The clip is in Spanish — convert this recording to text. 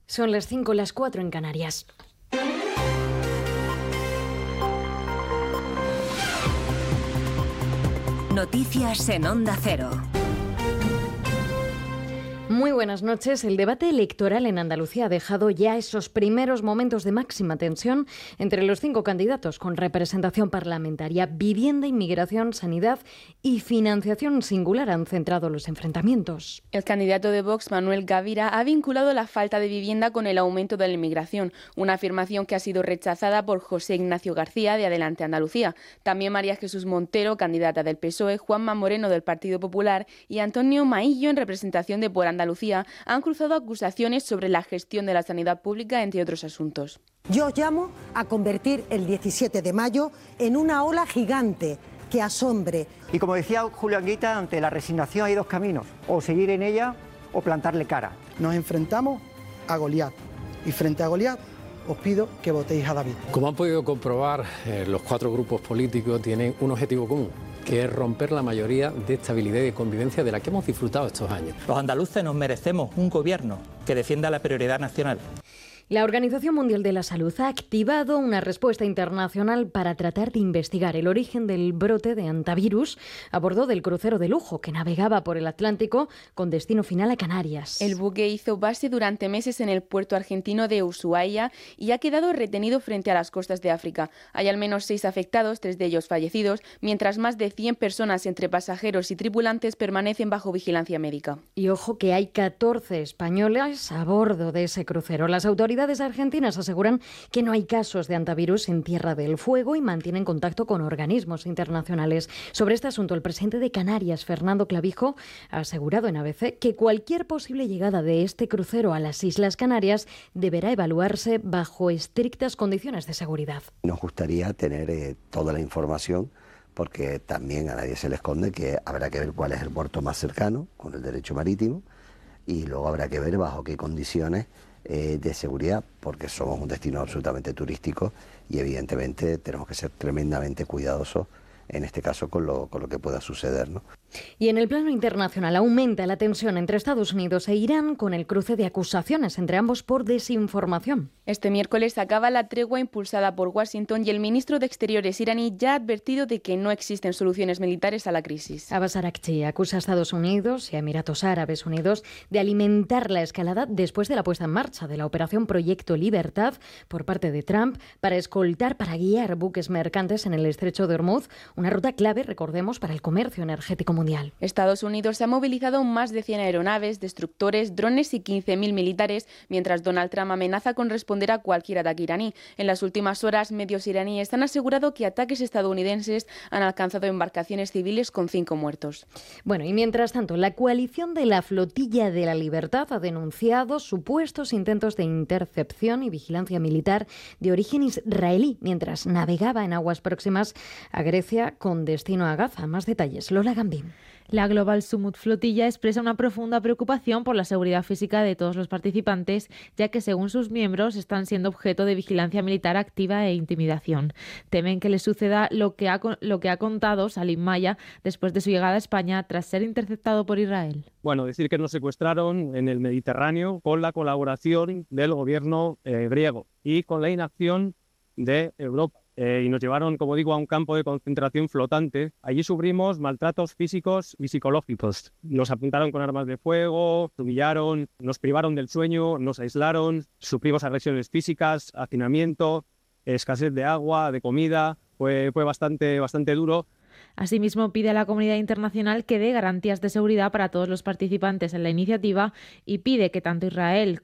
Son las 5, las 4 en Canarias. Noticias en Onda Cero. Muy buenas noches. El debate electoral en Andalucía ha dejado ya esos primeros momentos de máxima tensión entre los 5 candidatos con representación parlamentaria. Vivienda, inmigración, sanidad y financiación singular han centrado los enfrentamientos. El candidato de Vox, Manuel Gavira, ha vinculado la falta de vivienda con el aumento de la inmigración, una afirmación que ha sido rechazada por José Ignacio García, de Adelante Andalucía. También María Jesús Montero, candidata del PSOE, Juanma Moreno, del Partido Popular, y Antonio Maillo, en representación de Por Andalucía, han cruzado acusaciones sobre la gestión de la sanidad pública, entre otros asuntos. Yo llamo a convertir el 17 de mayo en una ola gigante que asombre. Y como decía Julio Anguita, ante la resignación hay 2 caminos, o seguir en ella o plantarle cara. Nos enfrentamos a Goliat, y frente a Goliat os pido que votéis a David. Como han podido comprobar, los 4 grupos políticos tienen un objetivo común, que es romper la mayoría de estabilidad y de convivencia de la que hemos disfrutado estos años. Los andaluces nos merecemos un gobierno que defienda la prioridad nacional. La Organización Mundial de la Salud ha activado una respuesta internacional para tratar de investigar el origen del brote de hantavirus a bordo del crucero de lujo que navegaba por el Atlántico con destino final a Canarias. El buque hizo base durante meses en el puerto argentino de Ushuaia y ha quedado retenido frente a las costas de África. Hay al menos 6 afectados, 3 de ellos fallecidos, mientras más de 100 personas entre pasajeros y tripulantes permanecen bajo vigilancia médica. Y ojo que hay 14 españoles a bordo de ese crucero. Las autoridades argentinas aseguran que no hay casos de hantavirus en Tierra del Fuego y mantienen contacto con organismos internacionales. Sobre este asunto, el presidente de Canarias, Fernando Clavijo, ha asegurado en ABC que cualquier posible llegada de este crucero a las Islas Canarias deberá evaluarse bajo estrictas condiciones de seguridad. Nos gustaría tener toda la información, porque también a nadie se le esconde que habrá que ver cuál es el puerto más cercano con el derecho marítimo y luego habrá que ver bajo qué condiciones de seguridad, porque somos un destino absolutamente turístico y evidentemente tenemos que ser tremendamente cuidadosos en este caso con lo que pueda suceder, ¿no? Y en el plano internacional aumenta la tensión entre Estados Unidos e Irán con el cruce de acusaciones entre ambos por desinformación. Este miércoles acaba la tregua impulsada por Washington y el ministro de Exteriores iraní ya ha advertido de que no existen soluciones militares a la crisis. Abbas Araghchi acusa a Estados Unidos y a Emiratos Árabes Unidos de alimentar la escalada después de la puesta en marcha de la operación Proyecto Libertad por parte de Trump para guiar buques mercantes en el estrecho de Hormuz, una ruta clave, recordemos, para el comercio energético mundial. Estados Unidos ha movilizado más de 100 aeronaves, destructores, drones y 15.000 militares, mientras Donald Trump amenaza con responder a cualquier ataque iraní. En las últimas horas, medios iraníes han asegurado que ataques estadounidenses han alcanzado embarcaciones civiles con 5 muertos. Bueno, y mientras tanto, la coalición de la Flotilla de la Libertad ha denunciado supuestos intentos de intercepción y vigilancia militar de origen israelí mientras navegaba en aguas próximas a Grecia con destino a Gaza. Más detalles, Lola Gambín. La Global Summit Flotilla expresa una profunda preocupación por la seguridad física de todos los participantes, ya que según sus miembros están siendo objeto de vigilancia militar activa e intimidación. Temen que les suceda lo que ha contado Salim Maya después de su llegada a España tras ser interceptado por Israel. Bueno, decir que nos secuestraron en el Mediterráneo con la colaboración del gobierno griego y con la inacción de Europa. Y nos llevaron, como digo, a un campo de concentración flotante. Allí sufrimos maltratos físicos y psicológicos. Nos apuntaron con armas de fuego, nos humillaron, nos privaron del sueño, nos aislaron, sufrimos agresiones físicas, hacinamiento, escasez de agua, de comida. Fue bastante duro. Asimismo, pide a la comunidad internacional que dé garantías de seguridad para todos los participantes en la iniciativa y pide que tanto Israel